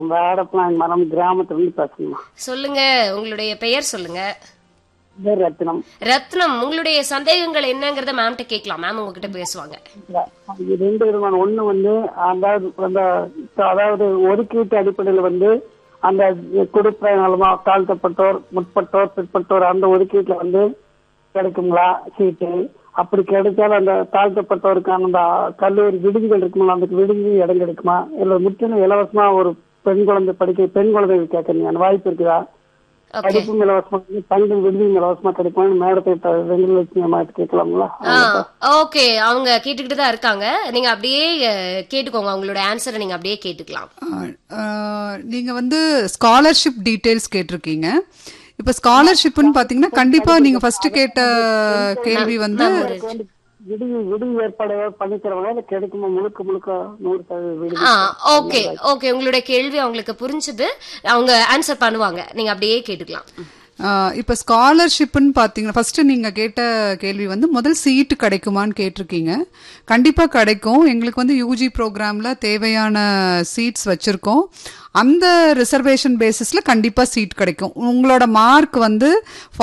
வாடப்பலாம் மரம் கிராமத்துல இருந்து பேசணுமா? சொல்லுங்க, உங்களுடைய பெயர் சொல்லுங்க. பேர் ரத்னம். ரத்னம், உங்களுடைய சந்தேகங்கள் என்னங்கறத மேம்கிட்ட கேட்கலாம். மேம் உங்ககிட்ட பேசுவாங்க. இது ரெண்டு விதமான, ஒண்ணு வந்து அதாவது ஒதுக்கீட்டு அடிப்படையில் வந்து அந்த குடும்ப நலமா தாழ்த்தப்பட்டோர், முற்பட்டோர், பிற்பட்டோர் அந்த ஒதுக்கீட்டுல வந்து கிடைக்குங்களா சீட்டு? அப்படி கிடைச்சாலும் அந்த தாழ்த்தப்பட்டோருக்கான அந்த கல்லூரி விடுதிகள் இருக்குங்களா, அந்த விடுதி இடம் கிடைக்குமா? இல்ல முற்றிலும் இலவசமா ஒரு பெண் குழந்தை பெண் குழந்தை கேட்கறீங்க, அந்த வாய்ப்பு இருக்குதா? படிப்பும் இலவசமா, தங்கும் விடுதியும் இலவசமா கிடைக்குமா? மேடத்தை வெங்கலட்சுமி அம்மா கேட்கலாங்களா? ஓகே, அவங்க கேட்டுக்கிட்டு தான் இருக்காங்க. நீங்க அப்படியே கேட்டுக்கோங்க, உங்களோட ஆன்சரை நீங்க அப்படியே கேட்டுக்கலாம். நீங்க வந்து ஸ்காலர்ஷிப் டீடைல்ஸ் கேட்டிருக்கீங்க. இப்ப ஸ்காலர்ஷிப்னு பாத்தீங்கன்னா கண்டிப்பா நீங்க ஃபர்ஸ்ட் கேட்ட கேள்வி வந்து விடுதி ஏற்பாடு பண்ணி தரவங்க கிடைக்குமா? முழுக்க 100% ஓகே ஓகே, உங்களுடைய கேள்வி அவங்களுக்கு புரிஞ்சுது, அவங்க ஆன்சர் பண்ணுவாங்க. நீங்க அப்படியே கேட்டுக்கலாம். இப்ப ஸ்காலர்ஷிப்னு பாத்தீங்கன்னா ஃபர்ஸ்ட் நீங்க கேட்ட கேள்வி வந்து முதல் சீட்டு கிடைக்குமான்னு கேட்டிருக்கீங்க. கண்டிப்பா கிடைக்கும். எங்களுக்கு வந்து யூஜி ப்ரோக்ராம்ல தேவையான சீட்ஸ் வச்சிருக்கோம். அந்த ரிசர்வேஷன் பேசிஸ்ல கண்டிப்பா சீட் கிடைக்கும். உங்களோட மார்க் வந்து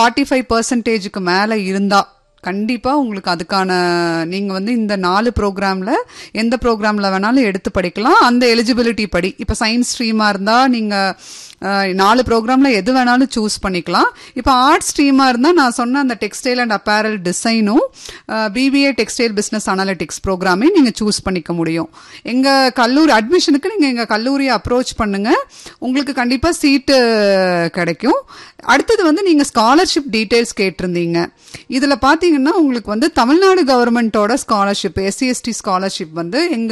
45% மேல இருந்தா கண்டிப்பா உங்களுக்கு அதுக்கான நீங்க வந்து இந்த 4 ப்ரோக்ராம்ல எந்த ப்ரோக்ராம்ல வேணாலும் எடுத்து படிக்கலாம். அந்த எலிஜிபிலிட்டி படி இப்ப சயின்ஸ் ஸ்ட்ரீமா இருந்தா நீங்க 4 ப்ரோக்ராம்ல எது வேணாலும் சூஸ் பண்ணிக்கலாம். இப்ப ஆர்ட் ஸ்ட்ரீமா இருந்தா நான் சொன்ன அந்த டெக்ஸ்டைல் அண்ட் அப்பேரல் டிசைனும் பிபிஏ டெக்ஸ்டைல் பிசினஸ் அனாலிட்டிக்ஸ் ப்ரோக்ராமே நீங்க சூஸ் பண்ணிக்க முடியும். எங்க கல்லூரி அட்மிஷனுக்கு நீங்க எங்க கல்லூரியை அப்ரோச் பண்ணுங்க, உங்களுக்கு கண்டிப்பா சீட்டு கிடைக்கும். அடுத்தது வந்து நீங்க ஸ்காலர்ஷிப் டீடைல்ஸ் கேட்டிருந்தீங்க. இதுல பாத்தீங்கன்னா உங்களுக்கு வந்து தமிழ்நாடு கவர்மெண்டோட ஸ்காலர்ஷிப், SC/ST ஸ்காலர்ஷிப் வந்து எங்க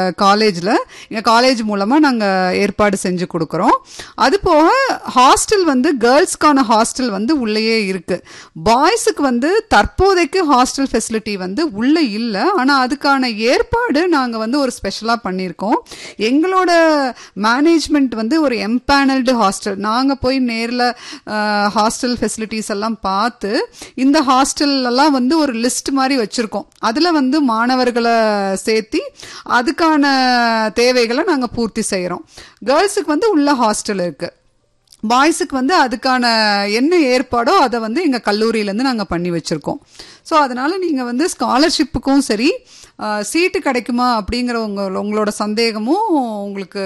காலேஜ் மூலமா நாங்க ஏற்பாடு செஞ்சு கொடுக்கறோம். அது போக ஹாஸ்டல் வந்து கேர்ள்ஸ்க்கான ஹாஸ்டல் வந்து உள்ளேயே இருக்கு. பாய்ஸுக்கு வந்து தற்போதைக்கு ஹாஸ்டல் ஃபெசிலிட்டி வந்து உள்ள இல்ல. ஆனா அதுக்கான ஏற்பாடு நாங்க வந்து ஒரு ஸ்பெஷலா பண்ணியிருக்கோம். எங்களோட மேனேஜ்மெண்ட் வந்து ஒரு எம்பேனல்டு ஹாஸ்டல், நாங்க போய் நேர்ல ஹாஸ்டல் ஃபெசிலிட்டிஸ் எல்லாம் பார்த்து இந்த ஹாஸ்டல் எல்லாம் வந்து ஒரு லிஸ்ட் மாதிரி வச்சிருக்கோம். அதுல வந்து மாணவர்களை சேர்த்தி அதுக்கான தேவைகளை நாங்க பூர்த்தி செய்யறோம். கேர்ள்ஸுக்கு வந்து உள்ள ஹாஸ்டல் இருக்கு. பாய்ஸுக்கு வந்து அதுக்கான என்ன ஏற்பாடோ அதை வந்து எங்க கல்லூரியிலேருந்து நாங்க பண்ணி வச்சிருக்கோம். ஸோ அதனால நீங்க வந்து ஸ்காலர்ஷிப்புக்கும் சரி சீட்டு கிடைக்குமா அப்படிங்கிற உங்களோட சந்தேகமும் உங்களுக்கு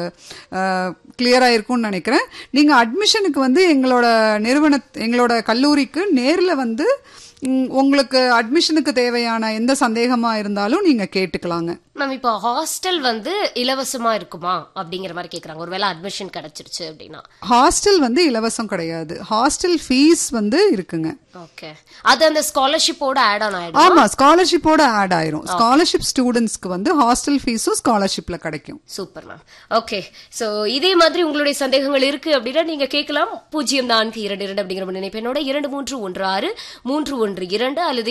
கிளியரா இருக்கும்னு நினைக்கிறேன். நீங்க அட்மிஷனுக்கு வந்து எங்களோட கல்லூரிக்கு நேர்ல வந்து உங்களுக்கு அட்மிஷனுக்கு தேவையான எந்த சந்தேகமா இருந்தாலும் நீங்க கேட்டுக்கலாங்க. மேம், இப்போ ஹாஸ்டல் வந்து இலவசமா இருக்குமா அப்படிங்கிற மாதிரி கேக்குறாங்க. ஒருவேளை அட்மிஷன் கிடைச்சிருச்சு அப்படின்னா ஹாஸ்டல் வந்து இலவசம் கிடையாது, ஹாஸ்டல் ஃபீஸ் வந்து இருக்குங்க. ஓகே, அது அந்த ஸ்காலர்ஷிப்போட ஆட் ஆன் ஆயிடும். ஆமா, ஸ்காலர்ஷிப்போட ஆட் ஆயிரும். ஸ்காலர்ஷிப் ஸ்டூடெண்ட்ஸ்க்கு வந்து ஹாஸ்டல் ஃபீஸும் ஸ்காலர்ஷிப்ல கிடைக்கும். Super ma'am. ஓகே, சோ இதே மாதிரி உங்களுடைய சந்தேகங்கள் இருக்கு அப்படின்னா நீங்க கேட்கலாம். 0422 அப்படிங்கிற நினைப்பெண்ணோட 2316 அல்லது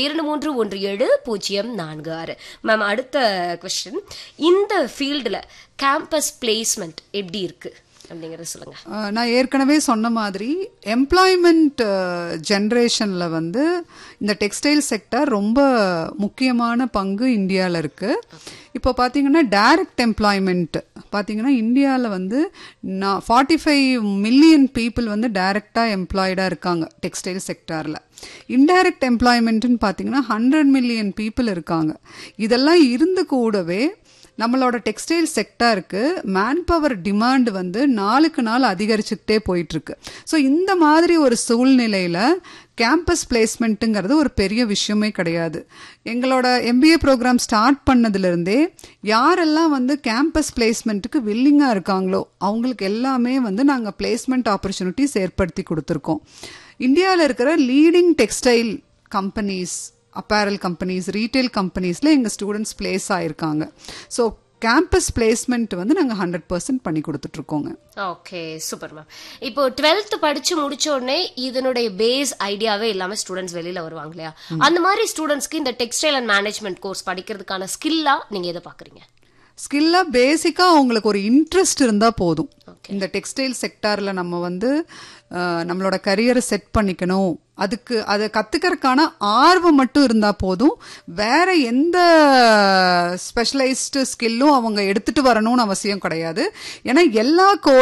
2317 மேம், அடுத்த கொஸ்டின், இந்த ஃபீல்டுல கேம்பஸ் பிளேஸ்மெண்ட் எப்படி இருக்கு அப்படிங்கறத சொல்லுங்க. நான் ஏற்கனவே சொன்ன மாதிரி எம்ப்ளாய்மெண்ட் ஜெனரேஷன்ல வந்து இந்த டெக்ஸ்டைல் செக்டர் ரொம்ப முக்கியமான பங்கு இந்தியாவில் இருக்கு. இப்போ பார்த்தீங்கன்னா டைரக்ட் எம்ப்ளாய்மெண்ட் பார்த்தீங்கன்னா இந்தியாவில் வந்து 45 மில்லியன் பீப்புள் வந்து டைரக்டாக எம்ப்ளாய்டாக இருக்காங்க டெக்ஸ்டைல் செக்டாரில். இன்டைரக்ட் எம்ப்ளாய்மெண்ட்னு பார்த்தீங்கன்னா 100 மில்லியன் பீப்புள் இருக்காங்க. இதெல்லாம் இருந்து கூடவே நம்மளோட டெக்ஸ்டைல் செக்டருக்கு மேன் பவர் டிமாண்ட் வந்து நாளுக்கு நாள் அதிகரிச்சுக்கிட்டே போயிட்டு இருக்கு. ஸோ இந்த மாதிரி ஒரு சூழ்நிலையில கேம்பஸ் பிளேஸ்மெண்ட்டுங்கிறது ஒரு பெரிய விஷயமே கிடையாது. எங்களோட MBA ப்ரோக்ராம் ஸ்டார்ட் பண்ணதுலேருந்தே யாரெல்லாம் வந்து கேம்பஸ் பிளேஸ்மெண்ட்டுக்கு வில்லிங்காக இருக்காங்களோ அவங்களுக்கு எல்லாமே வந்து நாங்கள் பிளேஸ்மெண்ட் ஆப்பர்ச்சுனிட்டிஸ் ஏற்படுத்தி கொடுத்துருக்கோம். இந்தியாவில் இருக்கிற leading textile companies, apparel companies, retail கம்பெனிஸ்ல எங்க ஸ்டூடெண்ட்ஸ் பிளேஸ் ஆயிருக்காங்க. ஸோ கேம்பஸ் பிளேஸ்மெண்ட் வந்து நாங்கள் 100% பண்ணி கொடுத்துட்டு இருக்கோங்க. Okay, super ma'am. இப்போ 12th படிச்சு முடிச்ச உடனே இதனுடைய பேஸ் ஐடியாவே இல்லாம ஸ்டூடெண்ட்ஸ் வெளியில வருவாங்க இல்லையா? அந்த மாதிரி ஸ்டூடெண்ட்ஸ்க்கு இந்த டெக்ஸ்டைல் அண்ட் மேனேஜ்மெண்ட் கோர்ஸ் படிக்கிறதுக்கான ஸ்கில்லா நீங்க எதை பாக்குறீங்க? ஸ்கில்லா பேசிக்கா அவங்களுக்கு ஒரு இன்ட்ரெஸ்ட் இருந்தா போதும். இந்த டெக்ஸ்டைல் செக்டார்ல நம்ம வந்து நம்மளோட கரியரை செட் பண்ணிக்கணும், அதுக்கு அதை கத்துக்கிறதுக்கான ஆர்வம் மட்டும் இருந்தா போதும். வேற எந்த ஸ்பெஷலைஸ்டு ஸ்கில்லும் அவங்க எடுத்துட்டு வரணும்னு அவசியம் கிடையாது. ஏன்னா எல்லா